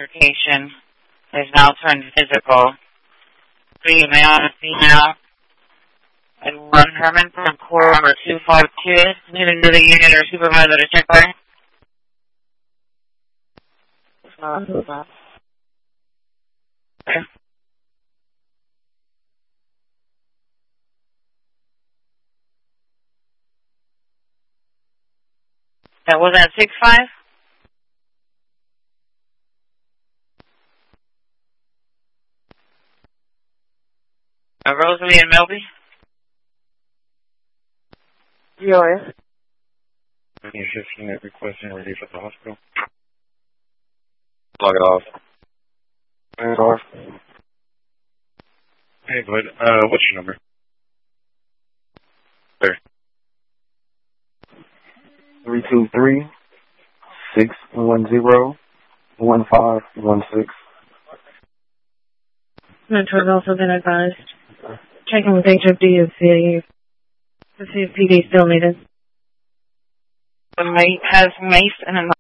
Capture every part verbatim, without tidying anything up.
altercation has now turned physical. Three male and female. And one Herman from core number two five two. Need another unit or supervisor to check there. Uh, okay. That was at six five? Uh, Rosalie and Melby? G O S. Your shift unit requesting relief at the hospital. Log it off. Log it off. Hey, bud. Uh, what's your number? There. Three two three six one zero one five one six. Metro has also been advised. Checking with H F D to see to see if P D still needed. The mate has mace and a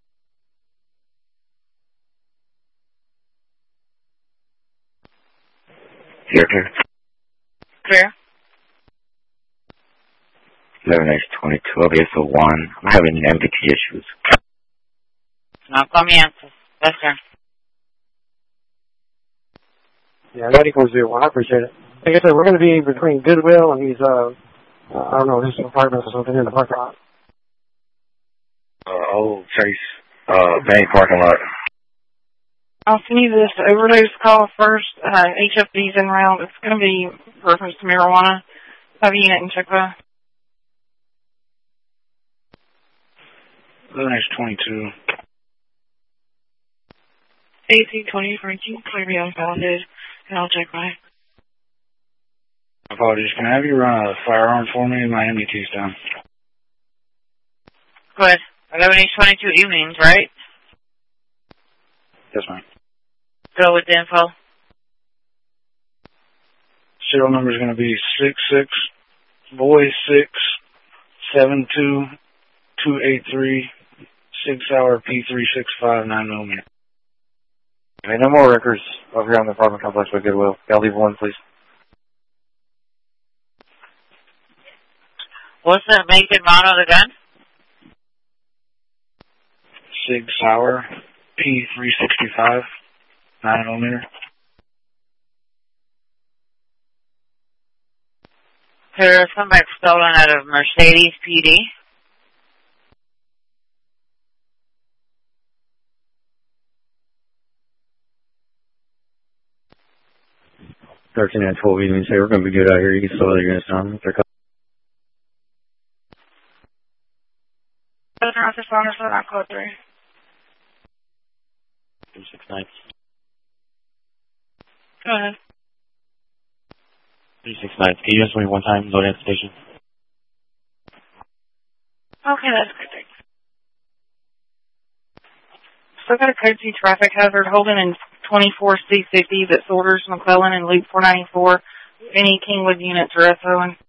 Here, clear. Clear. eleven H twenty-two, L B S O one. I'm having M V T issues. No comienzos. Yes, sir. Yeah, that equals zero one. I appreciate it. Like I said, we're going to be between Goodwill and these, uh, uh, I don't know, his apartments or something in the parking lot. Uh, Old Chase, uh, bank parking lot. I'll send you this overdose call first. Uh, H F D's in round. It's going to be reference to marijuana. Have a unit and check that. eleven H twenty-two. A C twenty for you. Clear me unfounded. And I'll check my. Apologies. Can I have you run a firearm for me? My M V T's down. Good. eleven H twenty-two evenings, right? Yes, ma'am. Go with the info. Serial number is going to be six six, boy six, seven two, two eight three, six hour P three six five nine millimeter. Okay, no more records over here on the apartment complex with Goodwill. I'll leave one, please. What's the make and model of the gun? Sig Sauer P three sixty-five, nine millimeter. There's somebody stolen out of Mercedes P D. thirteen and twelve evenings. Hey, we're going to be good out here. You can slow the units down. Southern Office Owners for that code three. two six nine. Go ahead. three six nine. Can you just wait one time? Load at the station. Okay, that's good. Thanks. Still got a code C traffic hazard holding in twenty-four C fifty that's orders McClellan and Loop four ninety-four. Any Kingwood units are SOing.